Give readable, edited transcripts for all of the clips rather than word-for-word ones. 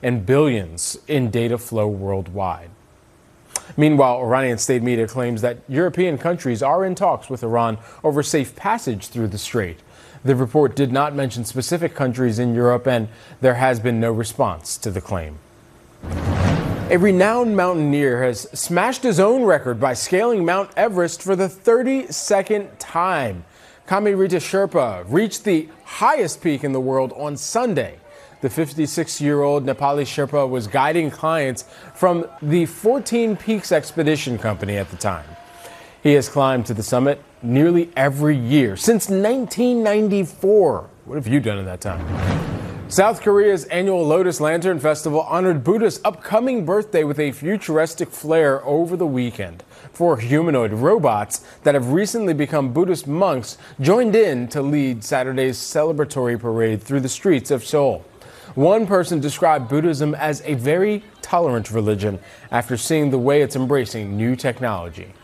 and billions in data flow worldwide. Meanwhile, Iranian state media claims that European countries are in talks with Iran over safe passage through the strait. The report did not mention specific countries in Europe, and there has been no response to the claim. A renowned mountaineer has smashed his own record by scaling Mount Everest for the 32nd time. Kamirita Sherpa reached the highest peak in the world on Sunday. The 56-year-old Nepali Sherpa was guiding clients from the 14 Peaks Expedition Company at the time. He has climbed to the summit nearly every year since 1994. What have you done in that time? South Korea's annual Lotus Lantern Festival honored Buddha's upcoming birthday with a futuristic flair over the weekend. Four humanoid robots that have recently become Buddhist monks joined in to lead Saturday's celebratory parade through the streets of Seoul. One person described Buddhism as a very tolerant religion after seeing the way it's embracing new technology.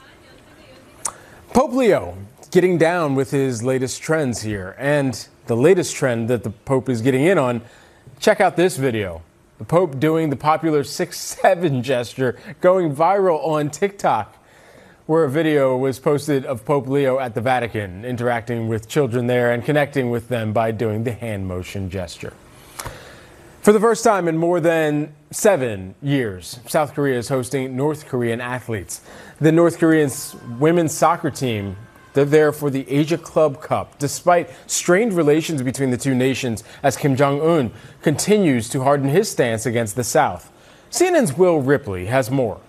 Pope Leo getting down with his latest trends here, and the latest trend that the Pope is getting in on. Check out this video. The Pope doing the popular 6-7 gesture going viral on TikTok, where a video was posted of Pope Leo at the Vatican interacting with children there and connecting with them by doing the hand motion gesture. For the first time in more than 7 years, South Korea is hosting North Korean athletes. The North Korean women's soccer team, they're there for the Asia Club Cup, despite strained relations between the two nations as Kim Jong-un continues to harden his stance against the South. CNN's Will Ripley has more.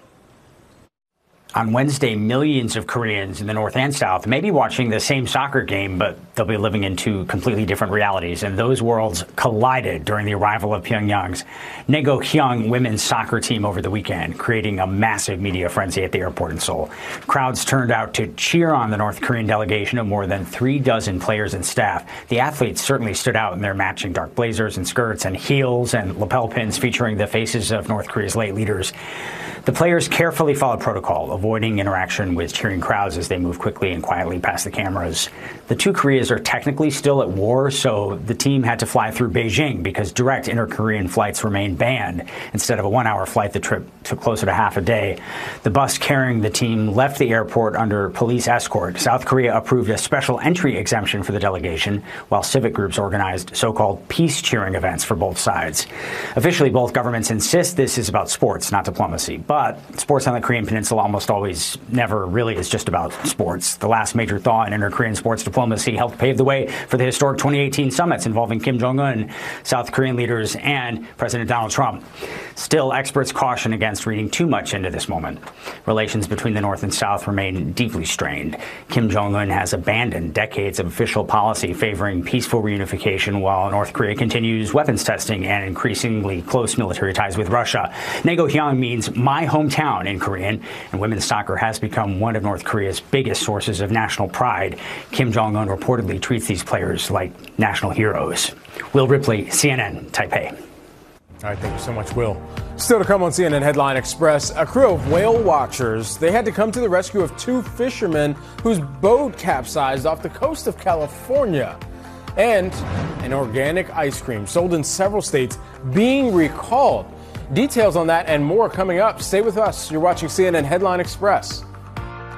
On Wednesday, millions of Koreans in the North and South may be watching the same soccer game, but they'll be living in two completely different realities, and those worlds collided during the arrival of Pyongyang's Naego Hyung women's soccer team over the weekend, creating a massive media frenzy at the airport in Seoul. Crowds turned out to cheer on the North Korean delegation of more than 36 players and staff. The athletes certainly stood out in their matching dark blazers and skirts and heels and lapel pins featuring the faces of North Korea's late leaders. The players carefully followed protocol, avoiding interaction with cheering crowds as they move quickly and quietly past the cameras. The two Koreas are technically still at war, so the team had to fly through Beijing because direct inter-Korean flights remain banned. Instead of a 1-hour flight, the trip took closer to half a day. The bus carrying the team left the airport under police escort. South Korea approved a special entry exemption for the delegation, while civic groups organized so-called peace cheering events for both sides. Officially, both governments insist this is about sports, not diplomacy. But sports on the Korean Peninsula almost always never really is just about sports. The last major thaw in inter-Korean sports diplomacy helped pave the way for the historic 2018 summits involving Kim Jong-un, South Korean leaders, and President Donald Trump. Still, experts caution against reading too much into this moment. Relations between the North and South remain deeply strained. Kim Jong-un has abandoned decades of official policy favoring peaceful reunification, while North Korea continues weapons testing and increasingly close military ties with Russia. Naego Hyung means my hometown in Korean, and women's soccer has become one of North Korea's biggest sources of national pride. Kim Jong-un reportedly treats these players like national heroes. Will Ripley, CNN, Taipei. All right, thank you so much, Will. Still to come on CNN Headline Express, a crew of whale watchers, they had to come to the rescue of two fishermen whose boat capsized off the coast of California. And an organic ice cream sold in several states being recalled. Details on that and more coming up. Stay with us. You're watching CNN Headline Express.